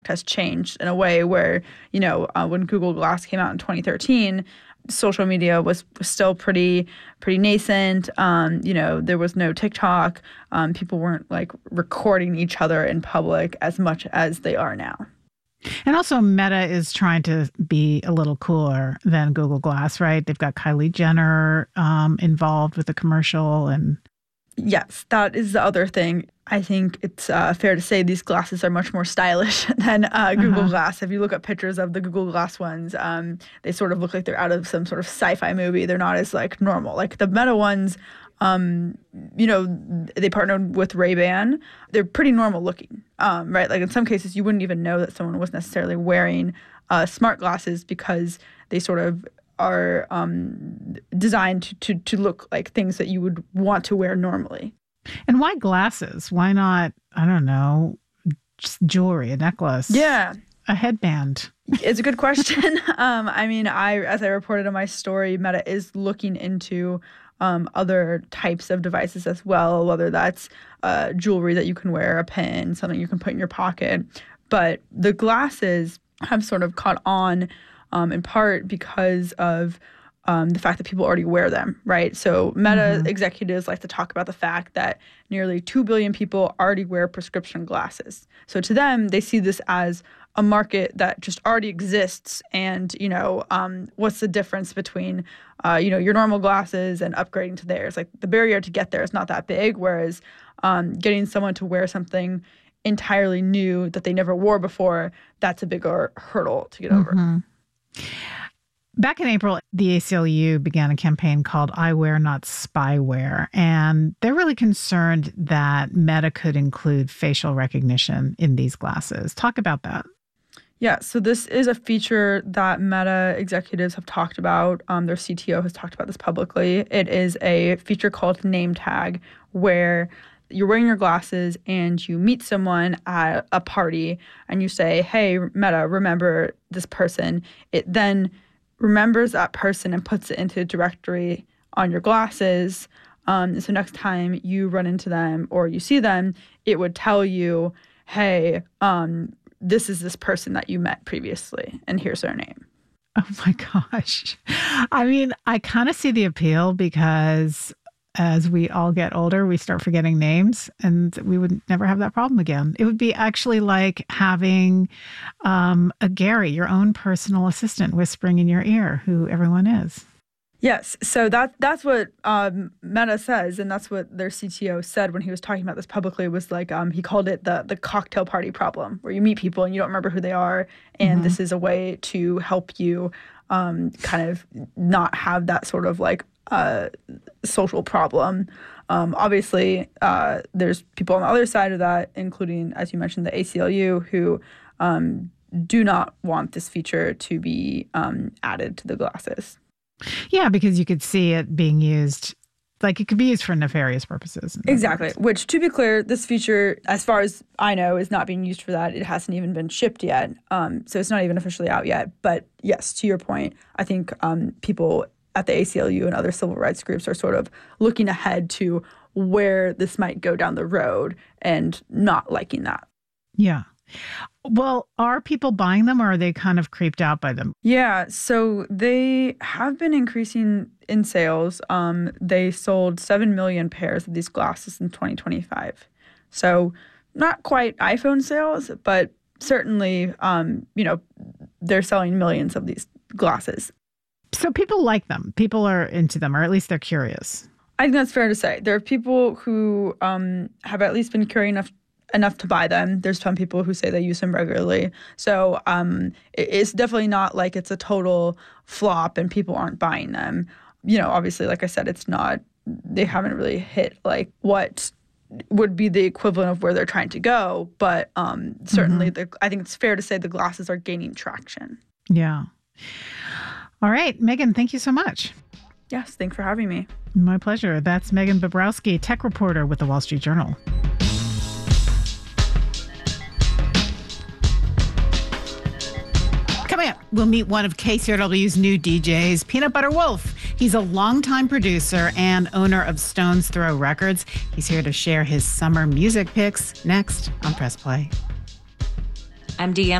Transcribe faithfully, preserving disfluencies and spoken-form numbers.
has changed in a way where, you know, uh, when Google Glass came out in twenty thirteen, social media was, was still pretty pretty nascent. Um, you know, there was no TikTok. Um, people weren't like recording each other in public as much as they are now. And also Meta is trying to be a little cooler than Google Glass, right? They've got Kylie Jenner um, involved with the commercial. And yes, that is the other thing. I think it's uh, fair to say these glasses are much more stylish than uh, Google uh-huh. Glass. If you look at pictures of the Google Glass ones, um, they sort of look like they're out of some sort of sci-fi movie. They're not as like normal. Like the Meta ones, um, you know, they partnered with Ray-Ban. They're pretty normal looking, um, right? Like in some cases, you wouldn't even know that someone was necessarily wearing uh, smart glasses because they sort of are um, designed to, to, to look like things that you would want to wear normally. And why glasses? Why not, I don't know, just jewelry, a necklace? Yeah. A headband? It's a good question. um, I mean, I as I reported in my story, Meta is looking into um, other types of devices as well, whether that's uh, jewelry that you can wear, a pin, something you can put in your pocket. But the glasses have sort of caught on um, in part because of Um, the fact that people already wear them, right? So Meta mm-hmm. executives like to talk about the fact that nearly two billion people already wear prescription glasses. So to them, they see this as a market that just already exists. And, you know, um, what's the difference between, uh, you know, your normal glasses and upgrading to theirs? Like the barrier to get there is not that big, whereas um, getting someone to wear something entirely new that they never wore before, that's a bigger hurdle to get over. Mm-hmm. Back in April, the A C L U began a campaign called Eyewear Not Spyware, and they're really concerned that Meta could include facial recognition in these glasses. Talk about that. Yeah, so this is a feature that Meta executives have talked about. Um, their C T O has talked about this publicly. It is a feature called Name Tag, where you're wearing your glasses and you meet someone at a party and you say, hey, Meta, remember this person. It then remembers that person and puts it into a directory on your glasses. Um, so next time you run into them or you see them, it would tell you, hey, um, this is this person that you met previously, and here's their name. Oh my gosh. I mean, I kind of see the appeal because as we all get older, we start forgetting names and we would never have that problem again. It would be actually like having um, a Gary, your own personal assistant, whispering in your ear who everyone is. Yes. So that that's what um, Meta says, and that's what their C T O said when he was talking about this publicly, was like um, he called it the the cocktail party problem, where you meet people and you don't remember who they are, and mm-hmm. this is a way to help you um, kind of not have that sort of like Uh, social problem. Um, obviously, uh, there's people on the other side of that, including, as you mentioned, the A C L U, who um, do not want this feature to be um, added to the glasses. Yeah, because you could see it being used, like it could be used for nefarious purposes. Exactly. Which, to be clear, this feature, as far as I know, is not being used for that. It hasn't even been shipped yet. Um, so it's not even officially out yet. But yes, to your point, I think um, people at the A C L U and other civil rights groups are sort of looking ahead to where this might go down the road and not liking that. Yeah. Well, are people buying them, or are they kind of creeped out by them? Yeah, so they have been increasing in sales. Um, they sold seven million pairs of these glasses in twenty twenty-five. So not quite iPhone sales, but certainly, um, you know, they're selling millions of these glasses. So people like them. People are into them, or at least they're curious. I think that's fair to say. There are people who um, have at least been curious enough enough to buy them. There's some people who say they use them regularly. So um, it's definitely not like it's a total flop and people aren't buying them. You know, obviously, like I said, it's not, they haven't really hit like what would be the equivalent of where they're trying to go. But um, certainly, mm-hmm. the, I think it's fair to say the glasses are gaining traction. Yeah. All right, Megan, thank you so much. Yes, thanks for having me. My pleasure. That's Megan Bobrowski, tech reporter with The Wall Street Journal. Coming up, we'll meet one of K C R W's new D Js, Peanut Butter Wolf. He's a longtime producer and owner of Stone's Throw Records. He's here to share his summer music picks next on Press Play. I'm Deanna